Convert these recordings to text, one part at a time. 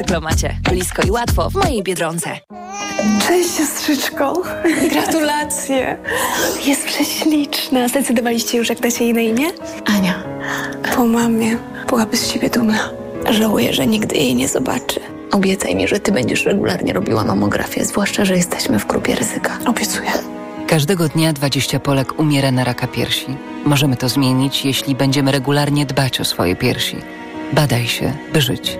Dyplomacie. Blisko i łatwo w mojej Biedronce. Cześć, siostrzyczko. Gratulacje. Jest prześliczna. Zdecydowaliście już, jak dacie jej na imię? Ania. Po mamie byłaby z siebie dumna. Żałuję, że nigdy jej nie zobaczy. Obiecaj mi, że ty będziesz regularnie robiła mamografię, zwłaszcza, że jesteśmy w grupie ryzyka. Obiecuję. Każdego dnia 20 Polek umiera na raka piersi. Możemy to zmienić, jeśli będziemy regularnie dbać o swoje piersi. Badaj się, by żyć.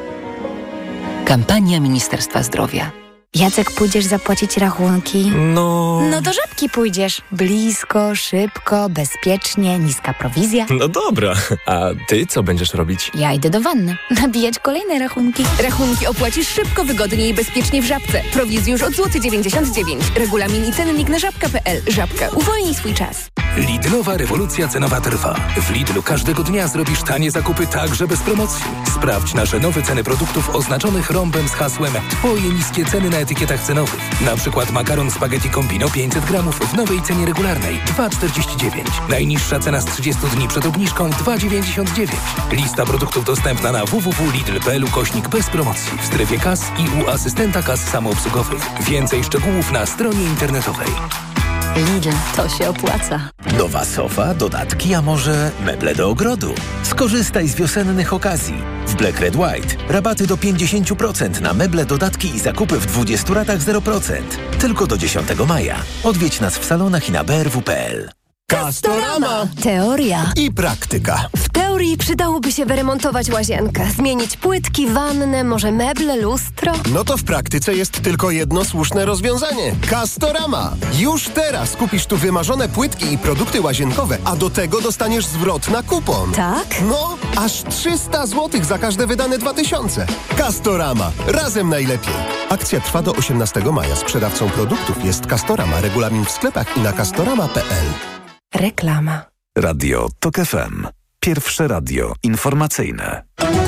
Kampania Ministerstwa Zdrowia. Jacek, pójdziesz zapłacić rachunki? No do Żabki pójdziesz. Blisko, szybko, bezpiecznie, niska prowizja. No dobra, a ty co będziesz robić? Ja idę do wanny. Nabijać kolejne rachunki. Rachunki opłacisz szybko, wygodnie i bezpiecznie w Żabce. Prowizji już od złoty 99. Regulamin i cennik na żabka.pl. Żabka. Uwolnij swój czas. Lidlowa rewolucja cenowa trwa. W Lidlu każdego dnia zrobisz tanie zakupy także bez promocji. Sprawdź nasze nowe ceny produktów oznaczonych rąbem z hasłem Twoje niskie ceny na etykietach cenowych. Na przykład makaron spaghetti Combino 500 gramów w nowej cenie regularnej 2,49. Najniższa cena z 30 dni przed obniżką 2,99. Lista produktów dostępna na www.lidl.pl/bez promocji w strefie kas i u asystenta kas samoobsługowych. Więcej szczegółów na stronie internetowej. Lidl, to się opłaca. Nowa sofa, dodatki, a może meble do ogrodu? Skorzystaj z wiosennych okazji. W Black Red White rabaty do 50% na meble, dodatki i zakupy w 20 ratach 0%. Tylko do 10 maja. Odwiedź nas w salonach i na brw.pl. Castorama! Teoria I praktyka. W teorii przydałoby się wyremontować łazienkę, zmienić płytki, wannę, może meble, lustro. No to w praktyce jest tylko jedno słuszne rozwiązanie. Castorama! Już teraz kupisz tu wymarzone płytki i produkty łazienkowe, a do tego dostaniesz zwrot na kupon. Tak? No, aż 300 zł za każde wydane 2000. Castorama. Razem najlepiej. Akcja trwa do 18 maja. Sprzedawcą produktów jest Castorama. Regulamin w sklepach i na castorama.pl. Reklama. Radio TOK FM. Pierwsze radio informacyjne.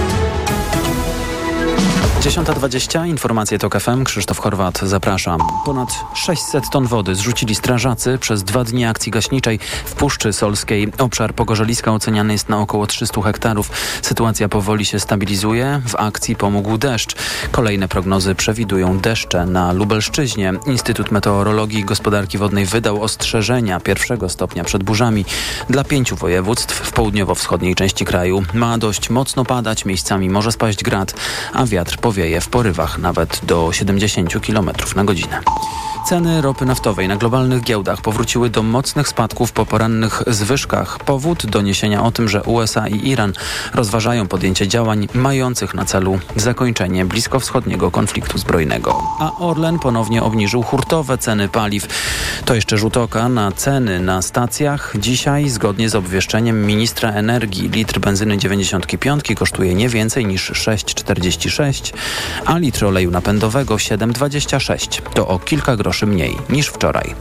10:20, informacje TOK FM, Krzysztof Horwat, zapraszam. Ponad 600 ton wody zrzucili strażacy przez 2 dni akcji gaśniczej w Puszczy Solskiej. Obszar Pogorzeliska oceniany jest na około 300 hektarów. Sytuacja powoli się stabilizuje. W akcji pomógł deszcz. Kolejne prognozy przewidują deszcze na Lubelszczyźnie. Instytut Meteorologii i Gospodarki Wodnej wydał ostrzeżenia 1 stopnia przed burzami dla 5 województw w południowo-wschodniej części kraju. Ma dość mocno padać, miejscami może spaść grad, a wiatr powieje w porywach nawet do 70 km na godzinę. Ceny ropy naftowej na globalnych giełdach powróciły do mocnych spadków po porannych zwyżkach. Powód doniesienia o tym, że USA i Iran rozważają podjęcie działań mających na celu zakończenie bliskowschodniego konfliktu zbrojnego. A Orlen ponownie obniżył hurtowe ceny paliw. To jeszcze rzut oka na ceny na stacjach. Dzisiaj, zgodnie z obwieszczeniem ministra energii, litr benzyny 95 kosztuje nie więcej niż 6,46, a litr oleju napędowego 7,26. To o kilka groszy mniej niż wczoraj.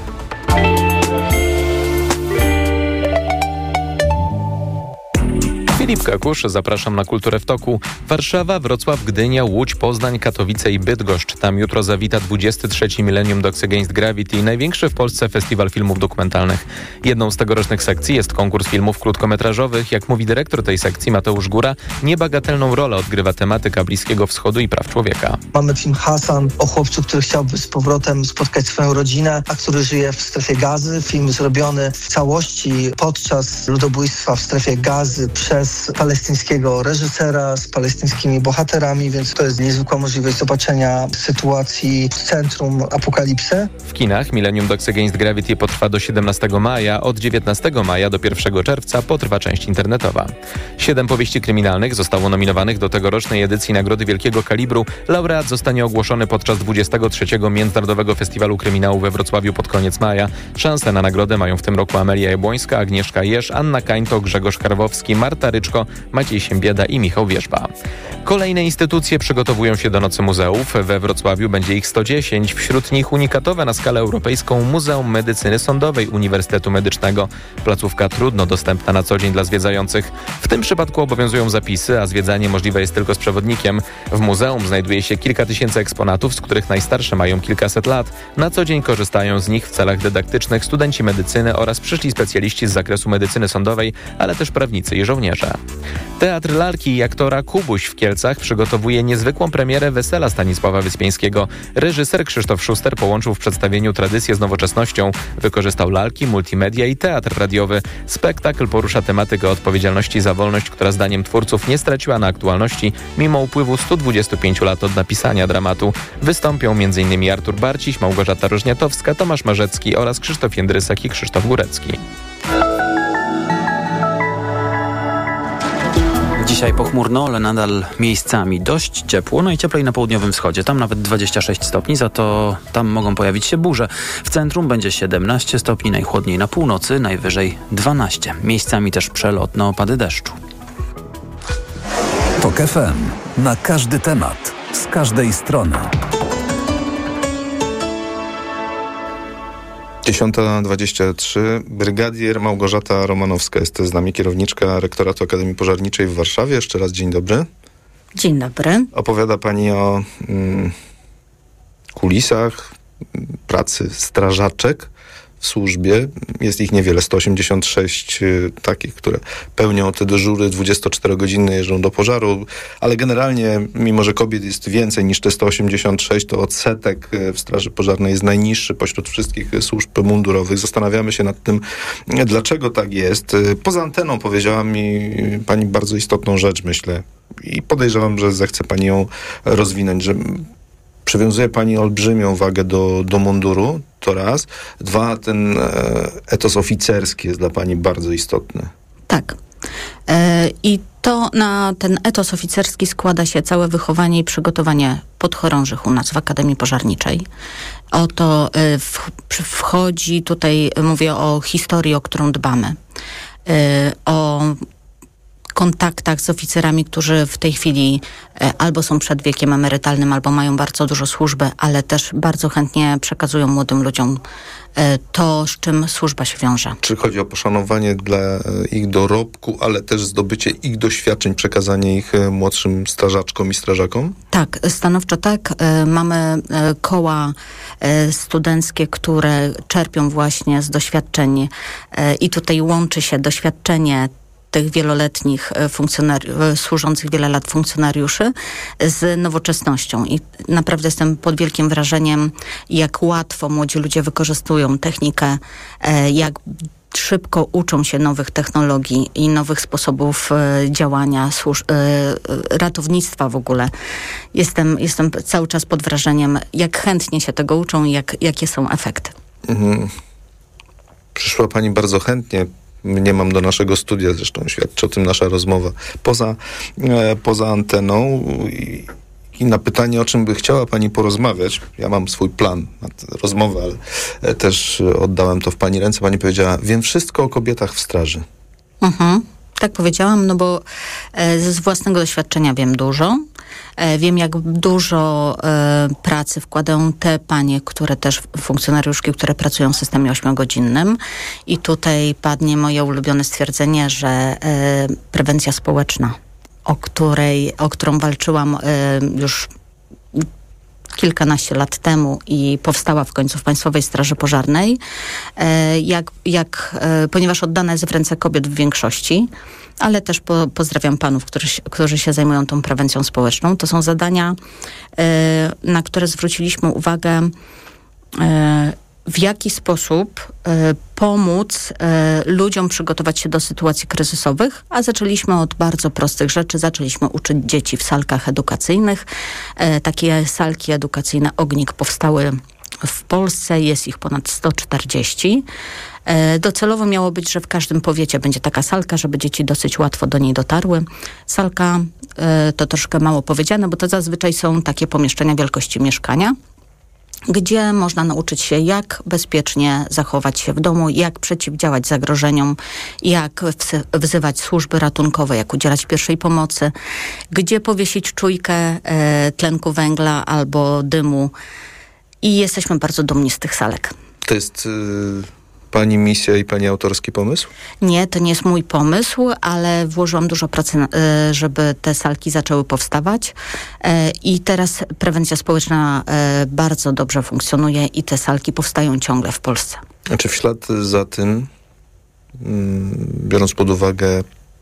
Filip Kakusz, zapraszam na Kulturę w toku. Warszawa, Wrocław, Gdynia, Łódź, Poznań, Katowice i Bydgoszcz. Tam jutro zawita 23. Millennium Dogs Against Gravity, największy w Polsce festiwal filmów dokumentalnych. Jedną z tegorocznych sekcji jest konkurs filmów krótkometrażowych. Jak mówi dyrektor tej sekcji Mateusz Góra, niebagatelną rolę odgrywa tematyka Bliskiego Wschodu i praw człowieka. Mamy film Hasan o chłopcu, który chciałby z powrotem spotkać swoją rodzinę, a który żyje w strefie Gazy. Film zrobiony w całości podczas ludobójstwa w strefie Gazy przez palestyńskiego reżysera z palestyńskimi bohaterami, więc to jest niezwykła możliwość zobaczenia sytuacji w centrum apokalipsy. W kinach Millennium Dogs Against Gravity potrwa do 17 maja, od 19 maja do 1 czerwca potrwa część internetowa. 7 powieści kryminalnych zostało nominowanych do tegorocznej edycji Nagrody Wielkiego Kalibru. Laureat zostanie ogłoszony podczas 23. Międzynarodowego Festiwalu Kryminału we Wrocławiu pod koniec maja. Szanse na nagrodę mają w tym roku Amelia Jabłońska, Agnieszka Jerz, Anna Kańto, Grzegorz Karwowski, Marta Ryczko, Maciej Siembieda i Michał Wierzba. Kolejne instytucje przygotowują się do Nocy Muzeów. We Wrocławiu będzie ich 110. Wśród nich unikatowe na skalę europejską Muzeum Medycyny Sądowej Uniwersytetu Medycznego. Placówka trudno dostępna na co dzień dla zwiedzających. W tym przypadku obowiązują zapisy, a zwiedzanie możliwe jest tylko z przewodnikiem. W muzeum znajduje się kilka tysięcy eksponatów, z których najstarsze mają kilkaset lat. Na co dzień korzystają z nich w celach dydaktycznych studenci medycyny oraz przyszli specjaliści z zakresu medycyny sądowej, ale też prawnicy i żołnierze. Teatr Lalki i aktora Kubuś w Kielcach przygotowuje niezwykłą premierę Wesela Stanisława Wyspiańskiego. Reżyser Krzysztof Szuster połączył w przedstawieniu tradycję z nowoczesnością. Wykorzystał lalki, multimedia i teatr radiowy. Spektakl porusza tematykę odpowiedzialności za wolność, która zdaniem twórców nie straciła na aktualności mimo upływu 125 lat od napisania dramatu. Wystąpią m.in. Artur Barciś, Małgorzata Rożniatowska, Tomasz Marzecki oraz Krzysztof Jędrysek i Krzysztof Górecki. Dzisiaj pochmurno, ale nadal miejscami dość ciepło, najcieplej na południowym wschodzie. Tam nawet 26 stopni, za to tam mogą pojawić się burze. W centrum będzie 17 stopni, najchłodniej na północy, najwyżej 12. Miejscami też przelotne opady deszczu. TOK FM. Na każdy temat, z każdej strony. 10:23. Brygadier Małgorzata Romanowska jest z nami, kierowniczka Rektoratu Akademii Pożarniczej w Warszawie. Jeszcze raz dzień dobry. Dzień dobry. Opowiada Pani o kulisach pracy strażaczek w służbie. Jest ich niewiele, 186 takich, które pełnią te dyżury 24-godzinne, jeżdżą do pożaru, ale generalnie, mimo że kobiet jest więcej niż te 186, to odsetek w Straży Pożarnej jest najniższy pośród wszystkich służb mundurowych. Zastanawiamy się nad tym, dlaczego tak jest. Poza anteną powiedziała mi Pani bardzo istotną rzecz, myślę, i podejrzewam, że zechce Pani ją rozwinąć, że przywiązuje Pani olbrzymią wagę do munduru, to raz. Dwa, ten etos oficerski jest dla Pani bardzo istotny. Tak. I to na ten etos oficerski składa się całe wychowanie i przygotowanie podchorążych u nas w Akademii Pożarniczej. Oto wchodzi, tutaj mówię o historii, o którą dbamy. O kontaktach z oficerami, którzy w tej chwili albo są przed wiekiem emerytalnym, albo mają bardzo dużo służby, ale też bardzo chętnie przekazują młodym ludziom to, z czym służba się wiąże. Czy chodzi o poszanowanie dla ich dorobku, ale też zdobycie ich doświadczeń, przekazanie ich młodszym strażaczkom i strażakom? Tak, stanowczo tak. Mamy koła studenckie, które czerpią właśnie z doświadczeń i tutaj łączy się doświadczenie tych wieloletnich służących wiele lat funkcjonariuszy z nowoczesnością. I naprawdę jestem pod wielkim wrażeniem, jak łatwo młodzi ludzie wykorzystują technikę, jak szybko uczą się nowych technologii i nowych sposobów działania, ratownictwa w ogóle. Jestem cały czas pod wrażeniem, jak chętnie się tego uczą i jakie są efekty. Przyszła Pani bardzo chętnie. Nie mam do naszego studia, zresztą świadczy o tym nasza rozmowa poza anteną. I na pytanie, o czym by chciała Pani porozmawiać, ja mam swój plan na tę rozmowę, ale też oddałem to w Pani ręce. Pani powiedziała, wiem wszystko o kobietach w straży. Tak powiedziałam, no bo z własnego doświadczenia wiem dużo. Wiem, jak dużo pracy wkładają te panie, które też funkcjonariuszki, które pracują w systemie 8-godzinnym. I tutaj padnie moje ulubione stwierdzenie, że prewencja społeczna, o którą walczyłam już kilkanaście lat temu i powstała w końcu w Państwowej Straży Pożarnej, ponieważ oddana jest w ręce kobiet w większości, ale też pozdrawiam panów, którzy się zajmują tą prewencją społeczną. To są zadania, na które zwróciliśmy uwagę, w jaki sposób pomóc ludziom przygotować się do sytuacji kryzysowych, a zaczęliśmy od bardzo prostych rzeczy. Zaczęliśmy uczyć dzieci w salkach edukacyjnych. Takie salki edukacyjne Ognik powstały w Polsce, jest ich ponad 140. Docelowo miało być, że w każdym powiecie będzie taka salka, żeby dzieci dosyć łatwo do niej dotarły. Salka to troszkę mało powiedziane, bo to zazwyczaj są takie pomieszczenia wielkości mieszkania, gdzie można nauczyć się, jak bezpiecznie zachować się w domu, jak przeciwdziałać zagrożeniom, jak wzywać służby ratunkowe, jak udzielać pierwszej pomocy, gdzie powiesić czujkę tlenku węgla albo dymu. I jesteśmy bardzo dumni z tych salek. To jest Pani misja i Pani autorski pomysł? Nie, to nie jest mój pomysł, ale włożyłam dużo pracy, żeby te salki zaczęły powstawać. I teraz prewencja społeczna bardzo dobrze funkcjonuje i te salki powstają ciągle w Polsce. Czy w ślad za tym, biorąc pod uwagę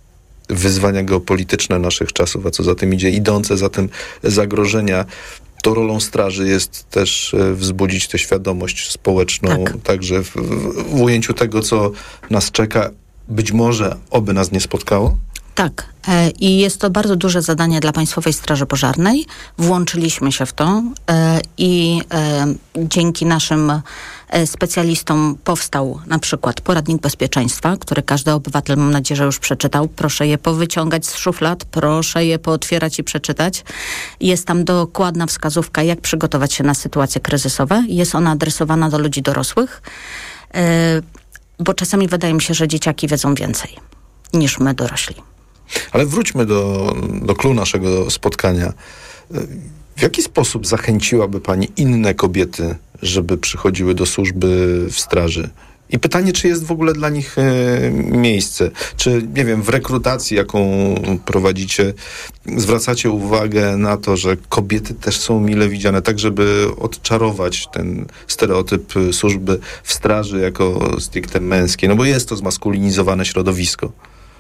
wyzwania geopolityczne naszych czasów, a co za tym idzie, idące za tym zagrożenia, to rolą straży jest też wzbudzić tę świadomość społeczną, także w ujęciu tego, co nas czeka, być może oby nas nie spotkało? Tak. I jest to bardzo duże zadanie dla Państwowej Straży Pożarnej. Włączyliśmy się w to i dzięki naszym specjalistom powstał na przykład poradnik bezpieczeństwa, który każdy obywatel, mam nadzieję, że już przeczytał. Proszę je powyciągać z szuflad, proszę je pootwierać i przeczytać. Jest tam dokładna wskazówka, jak przygotować się na sytuacje kryzysowe. Jest ona adresowana do ludzi dorosłych, bo czasami wydaje mi się, że dzieciaki wiedzą więcej niż my dorośli. Ale wróćmy do clou naszego spotkania. W jaki sposób zachęciłaby pani inne kobiety, żeby przychodziły do służby w straży? I pytanie, czy jest w ogóle dla nich miejsce? Czy, nie wiem, w rekrutacji, jaką prowadzicie, zwracacie uwagę na to, że kobiety też są mile widziane, tak żeby odczarować ten stereotyp służby w straży jako stricte męskiej? No bo jest to zmaskulinizowane środowisko.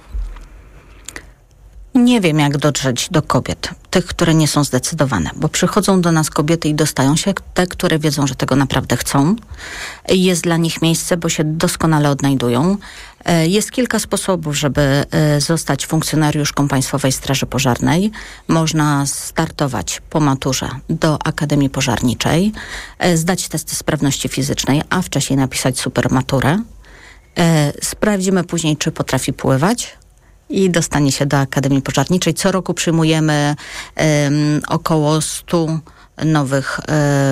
Nie wiem, jak dotrzeć do kobiet, tych, które nie są zdecydowane, bo przychodzą do nas kobiety i dostają się te, które wiedzą, że tego naprawdę chcą. Jest dla nich miejsce, bo się doskonale odnajdują. Jest kilka sposobów, żeby zostać funkcjonariuszką Państwowej Straży Pożarnej. Można startować po maturze do Akademii Pożarniczej, zdać testy sprawności fizycznej, a wcześniej napisać supermaturę. Sprawdzimy później, czy potrafi pływać i dostanie się do Akademii Pożarniczej. Co roku przyjmujemy około 100 nowych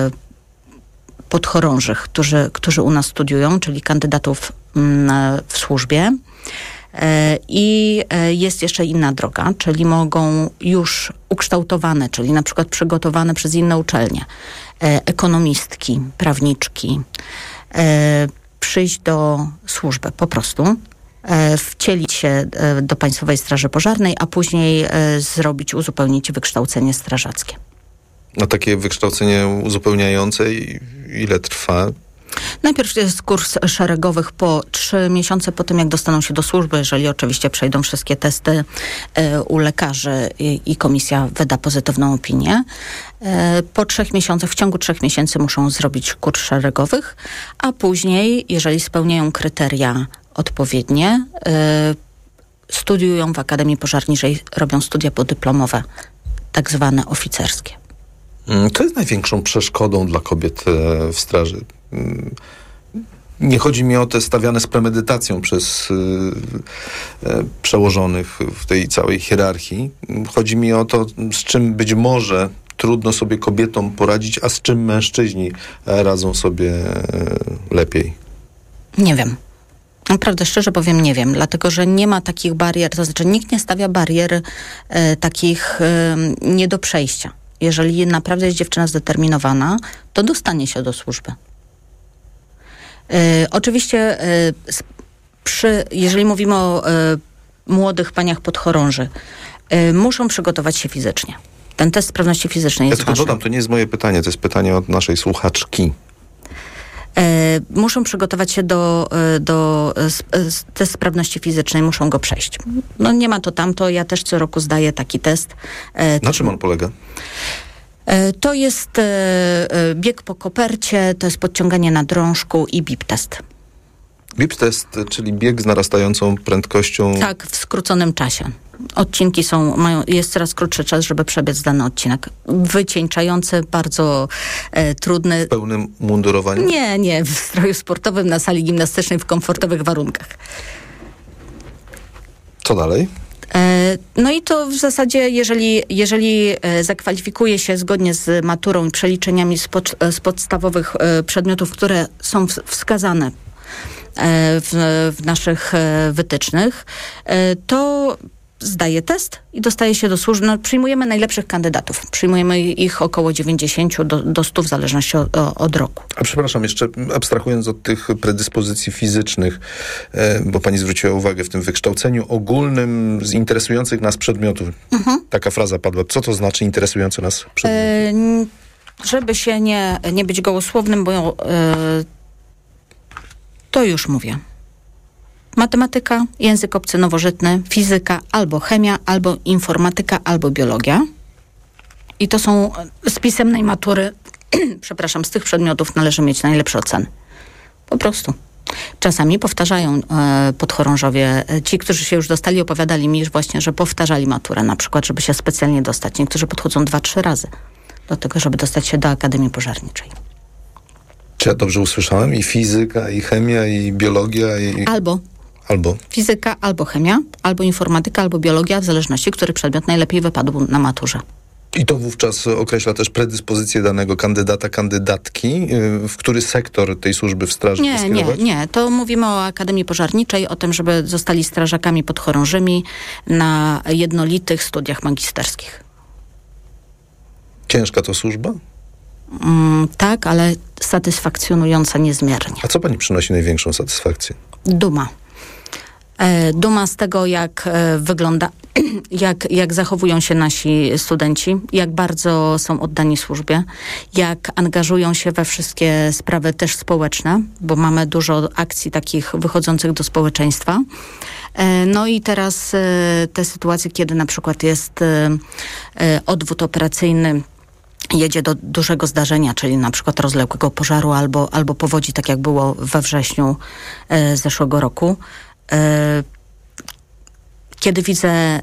podchorążych, którzy u nas studiują, czyli kandydatów w służbie. I jest jeszcze inna droga, czyli mogą już ukształtowane, czyli na przykład przygotowane przez inne uczelnie, ekonomistki, prawniczki, przyjść do służby po prostu, wcielić się do Państwowej Straży Pożarnej, a później uzupełnić wykształcenie strażackie. A takie wykształcenie uzupełniające ile trwa? Najpierw jest kurs szeregowych po 3 miesiące po tym, jak dostaną się do służby, jeżeli oczywiście przejdą wszystkie testy u lekarzy i komisja wyda pozytywną opinię. Po 3 miesiącach, w ciągu 3 miesięcy muszą zrobić kurs szeregowych, a później, jeżeli spełniają kryteria odpowiednie, studiują w Akademii Pożarniczej, robią studia podyplomowe, tak zwane oficerskie. Co jest największą przeszkodą dla kobiet w straży? Nie chodzi mi o te stawiane z premedytacją przez przełożonych w tej całej hierarchii. Chodzi mi o to, z czym być może trudno sobie kobietom poradzić, a z czym mężczyźni radzą sobie lepiej. Nie wiem. Naprawdę szczerze powiem, nie wiem, dlatego że nie ma takich barier, to znaczy nikt nie stawia barier takich nie do przejścia. Jeżeli naprawdę jest dziewczyna zdeterminowana, to dostanie się do służby. Oczywiście jeżeli mówimy o młodych paniach podchorąży, muszą przygotować się fizycznie. Ten test sprawności fizycznej jest ważny. Ja tylko dodam, to nie jest moje pytanie, to jest pytanie od naszej słuchaczki. Muszą przygotować się do test sprawności fizycznej, muszą go przejść. No nie ma to tamto, ja też co roku zdaję taki test. Na czym on polega? To jest bieg po kopercie, to jest podciąganie na drążku i bip test. Bip test, czyli bieg z narastającą prędkością. Tak, w skróconym czasie. Odcinki jest coraz krótszy czas, żeby przebiec dany odcinek. Wycieńczający, bardzo trudny. W pełnym mundurowaniu? Nie, w stroju sportowym, na sali gimnastycznej, w komfortowych warunkach. Co dalej? No i to w zasadzie, jeżeli zakwalifikuje się zgodnie z maturą i przeliczeniami z podstawowych przedmiotów, które są wskazane w naszych wytycznych, to zdaje test i dostaje się do służby. No, przyjmujemy najlepszych kandydatów. Przyjmujemy ich około 90 do 100 w zależności od roku. A przepraszam, jeszcze abstrahując od tych predyspozycji fizycznych, bo pani zwróciła uwagę w tym wykształceniu ogólnym z interesujących nas przedmiotów. Taka fraza padła. Co to znaczy interesujące nas przedmioty? Żeby się nie być gołosłownym, bo to już mówię. Matematyka, język obcy nowożytny, fizyka, albo chemia, albo informatyka, albo biologia. I to są z pisemnej matury, przepraszam, z tych przedmiotów należy mieć najlepsze oceny. Po prostu. Czasami powtarzają podchorążowie, ci, którzy się już dostali, opowiadali mi właśnie, że powtarzali maturę, na przykład, żeby się specjalnie dostać. Niektórzy podchodzą 2-3 razy do tego, żeby dostać się do Akademii Pożarniczej. Czy ja dobrze usłyszałem? I fizyka, i chemia, i biologia, i... Albo. Fizyka, albo chemia, albo informatyka, albo biologia, w zależności, który przedmiot najlepiej wypadł na maturze. I to wówczas określa też predyspozycję danego kandydata, kandydatki, w który sektor tej służby w straży skierować? Nie. To mówimy o Akademii Pożarniczej, o tym, żeby zostali strażakami podchorążymi na jednolitych studiach magisterskich. Ciężka to służba? Tak, ale satysfakcjonująca niezmiernie. A co pani przynosi największą satysfakcję? Duma. Duma z tego, jak wygląda, jak zachowują się nasi studenci, jak bardzo są oddani służbie, jak angażują się we wszystkie sprawy też społeczne, bo mamy dużo akcji takich wychodzących do społeczeństwa. No i teraz te sytuacje, kiedy na przykład jest odwód operacyjny, jedzie do dużego zdarzenia, czyli na przykład rozległego pożaru albo powodzi, tak jak było we wrześniu zeszłego roku. Kiedy widzę,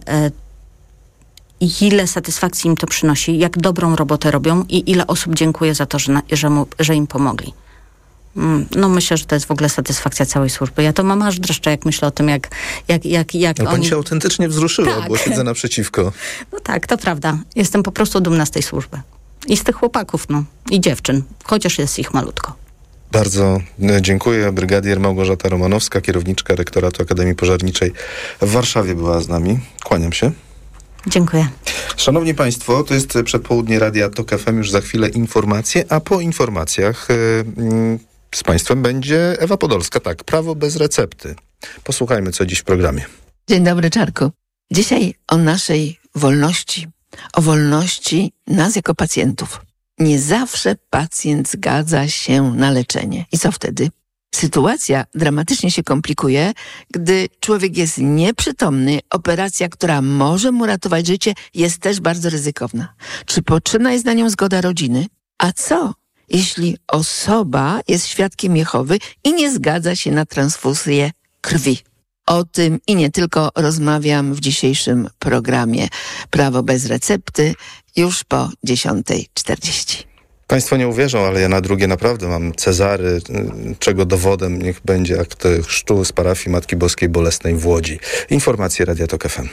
ile satysfakcji im to przynosi, jak dobrą robotę robią i ile osób dziękuję za to, że im pomogli. No myślę, że to jest w ogóle satysfakcja całej służby. Ja to mam aż dreszcze, jak myślę o tym, jak no, pani się autentycznie wzruszyła, tak. Bo siedzę naprzeciwko. No tak, to prawda. Jestem po prostu dumna z tej służby. I z tych chłopaków, i dziewczyn, chociaż jest ich malutko. Bardzo dziękuję. Brygadier Małgorzata Romanowska, kierowniczka Rektoratu Akademii Pożarniczej w Warszawie była z nami. Kłaniam się. Dziękuję. Szanowni Państwo, to jest przedpołudnie Radia TOK FM, już za chwilę informacje, a po informacjach z Państwem będzie Ewa Podolska. Tak, prawo bez recepty. Posłuchajmy, co dziś w programie. Dzień dobry, Czarku. Dzisiaj o naszej wolności, o wolności nas jako pacjentów. Nie zawsze pacjent zgadza się na leczenie. I co wtedy? Sytuacja dramatycznie się komplikuje, gdy człowiek jest nieprzytomny. Operacja, która może mu ratować życie, jest też bardzo ryzykowna. Czy potrzebna jest na nią zgoda rodziny? A co, jeśli osoba jest świadkiem Jehowy i nie zgadza się na transfuzję krwi? O tym i nie tylko rozmawiam w dzisiejszym programie Prawo bez recepty już po 10:40. Państwo nie uwierzą, ale ja na drugie naprawdę mam Cezary, czego dowodem niech będzie akt chrztu z parafii Matki Boskiej Bolesnej w Łodzi. Informacje Radia TOK FM.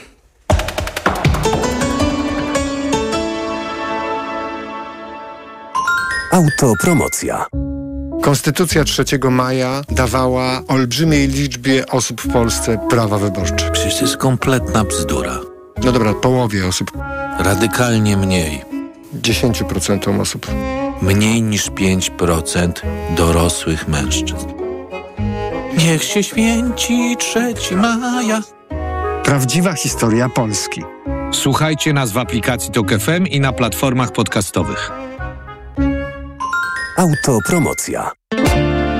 Autopromocja. Konstytucja 3 maja dawała olbrzymiej liczbie osób w Polsce prawa wyborcze. Przecież to jest kompletna bzdura. No dobra, połowie osób. Radykalnie mniej. 10% osób. Mniej niż 5% dorosłych mężczyzn. Niech się święci 3 maja. Prawdziwa historia Polski. Słuchajcie nas w aplikacji TOK FM i na platformach podcastowych. Autopromocja.